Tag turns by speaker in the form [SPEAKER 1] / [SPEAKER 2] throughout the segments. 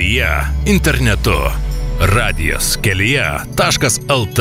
[SPEAKER 1] kelyje internetu. radijas.kelyje.lt.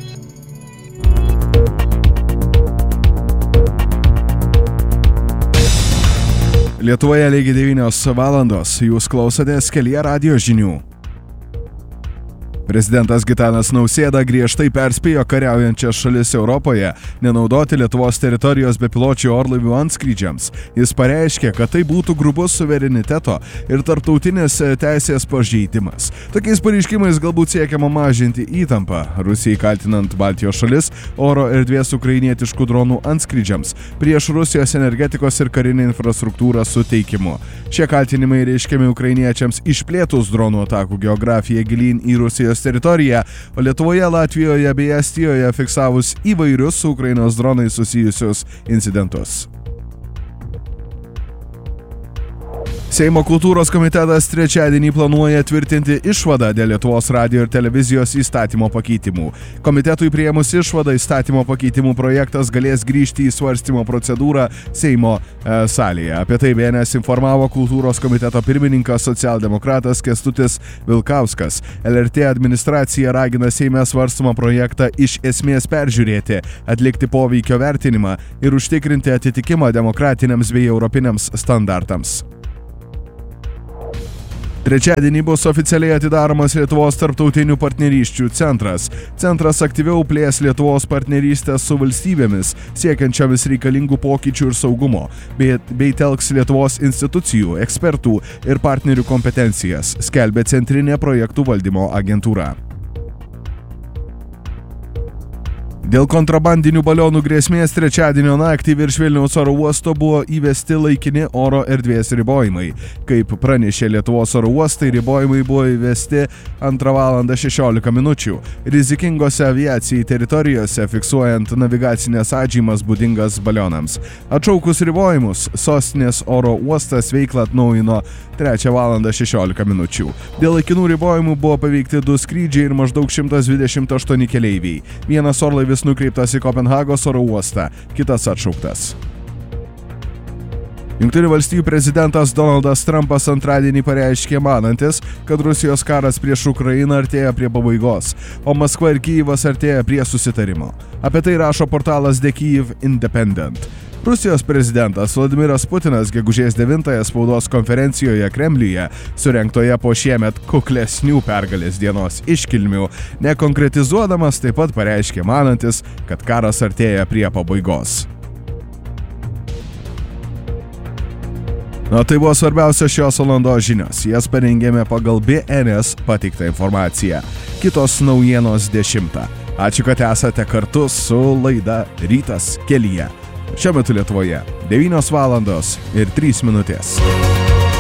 [SPEAKER 2] Lietuvoje lygiai 9 valandos. Jūs klausotės Kelyje radijo žinių. Prezidentas Gitanas Nausėda griežtai perspėjo kariaujančias šalis Europoje nenaudoti Lietuvos teritorijos bepiločių orlaivių antskrydžiams. Jis pareiškė, kad tai būtų grubus suvereniteto ir tarptautinės teisės pažeidimas. Tokiais pareiškimais galbūt siekiama mažinti įtampą, Rusijai kaltinant Baltijos šalis oro erdvės ukrainietiškų dronų antskrydžiams prieš Rusijos energetikos ir karinę infrastruktūrą suteikimu. Šie kaltinimai reiškiami ukrainiečiams išplėtus dronų atakų geografiją gilyn į Rusijos teritoriją, o Lietuvoje, Latvijoje bei Estijoje fiksavus įvairius su Ukrainos dronais susijusius incidentus. Seimo kultūros komitetas trečiadienį planuoja tvirtinti išvadą dėl Lietuvos radijo ir televizijos įstatymo pakeitimų. Komitetui priėmus išvadą įstatymo pakeitimų projektas galės grįžti į svarstymo procedūrą Seimo salėje. Apie tai BNS informavo kultūros komiteto pirmininkas socialdemokratas Kęstutis Vilkauskas. LRT administracija ragina Seime svarstomą projektą iš esmės peržiūrėti, atlikti poveikio vertinimą ir užtikrinti atitikimą demokratiniams bei europiniams standartams. Trečiadienį bus oficialiai atidaromas Lietuvos tarptautinių partnerysčių centras. Centras aktyviau plės Lietuvos partnerystės su valstybėmis, siekiančiomis reikalingų pokyčių ir saugumo, bei telks Lietuvos institucijų, ekspertų ir partnerių kompetencijas, skelbia Centrinė projektų valdymo agentūra. Dėl kontrabandinių balionų grėsmės trečiadienio naktį virš Vilniaus oro uosto buvo įvesti laikini oro erdvės ribojimai. Kaip pranešė Lietuvos oro uostai, ribojimai buvo įvesti 2:16 minučių. Rizikingose aviacijai teritorijose fiksuojant navigacinės atžymas būdingas balionams. Atšaukus ribojimus, sostinės oro uostas veiklą atnaujino 3:16 minučių. Dėl laikinų ribojimų buvo paveikti 2 skrydžiai ir maždaug 128 keleiviai. Vienas orlaivis nukreiptas į Kopenhagos oro uostą, kitas atšauktas. Jungtinių valstijų prezidentas Donaldas Trumpas antradienį pareiškė manantis, kad Rusijos karas prieš Ukrainą artėja prie pabaigos, o Maskva ir Kyjivas artėja prie susitarimo. Apie tai rašo portalas The Kyiv Independent. Rusijos prezidentas Vladimiras Putinas gegužės 9 spaudos konferencijoje Kremliuje, surengtoje po šiemet kuklesnių pergalės dienos iškilmių, nekonkretizuodamas taip pat pareiškė manantis, kad karas artėja prie pabaigos. Tai buvo svarbiausios šios valandos žinios. Jas parengėme pagal BNS pateiktą informaciją. Kitos naujienos 10. Ačiū, kad esate kartu su laida Rytas kelyje. Šiuo metu Lietuvoje 9 valandos ir 3 minutės.